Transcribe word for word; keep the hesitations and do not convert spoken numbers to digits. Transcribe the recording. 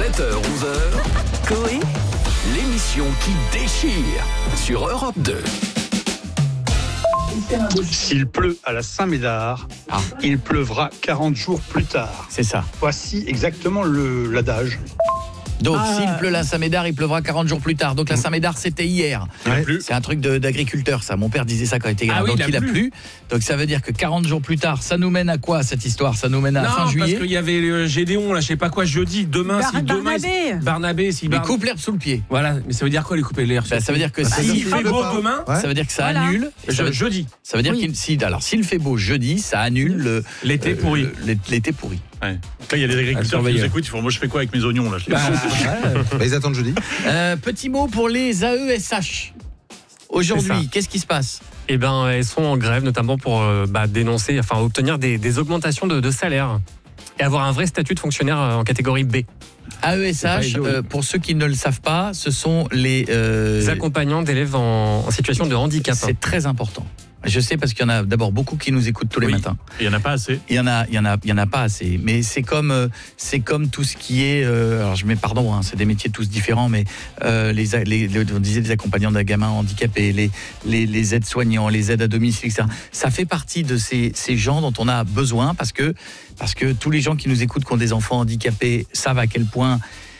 sept heures onze heures, Coé, l'émission qui déchire sur Europe deux. S'il pleut à la Saint-Médard, ah. il pleuvra quarante jours plus tard. C'est ça. Voici exactement le, l'adage. Donc, ah. s'il pleut la Saint-Médard, il pleuvra quarante jours plus tard. Donc, la Saint-Médard, c'était hier. Ouais. C'est un truc de, d'agriculteur, ça. Mon père disait ça quand il était gamin. Ah oui, donc, il a, il a plu. plu. Donc, ça veut dire que quarante jours plus tard, ça nous mène à quoi, cette histoire? Ça nous mène à non, fin juillet. parce qu'il y avait le Gédéon, là, je sais pas quoi, jeudi. Demain, Bar- si demain. Barnabé. Il... Barnabé, si Il Bar... coupe l'herbe sous le pied. Voilà, mais ça veut dire quoi, les couper l'herbe? Bah, ça veut dire que ah, si il fait beau demain, ouais. ça veut dire que ça voilà. annule. Je, ça veut, jeudi. Ça veut dire oui. qu'il si, alors s'il fait beau jeudi, ça annule le, l'été euh, pourri. Le, l'été pourri. Ouais. Là, il y a des agriculteurs qui nous écoutent, ils font moi je fais quoi avec mes oignons là je les... bah, ouais. bah, ils attendent jeudi. Euh, petit mot pour les A E S H. Aujourd'hui, qu'est-ce qui se passe? Eh ben, elles sont en grève, notamment pour euh, bah, dénoncer, enfin obtenir des, des augmentations de, de salaire et avoir un vrai statut de fonctionnaire en catégorie B. A E S H, euh, pour ceux qui ne le savent pas, ce sont les, euh, les accompagnants d'élèves en, en situation de handicap. C'est très important. Je sais parce qu'il y en a d'abord beaucoup qui nous écoutent tous les oui. matins. Il y en a pas assez. Il y en a, il y en a, il y en a pas assez. Mais c'est comme, euh, c'est comme tout ce qui est. Euh, alors je mets pardon, hein, c'est des métiers tous différents, mais euh, les, les, les, on disait les accompagnants d'un gamin handicapé, les, les, les aides-soignants, les aides à domicile, et cetera. Ça fait partie de ces, ces gens dont on a besoin parce que, parce que tous les gens qui nous écoutent qui ont des enfants handicapés savent à quel point